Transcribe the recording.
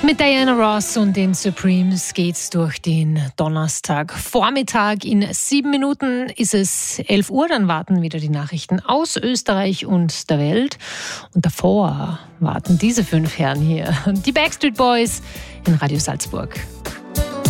Mit Diana Ross und den Supremes geht's durch den Donnerstagvormittag. In 7 Minuten ist es 11 Uhr, dann warten wieder die Nachrichten aus Österreich und der Welt. Und davor warten diese 5 Herren hier, die Backstreet Boys in Radio Salzburg.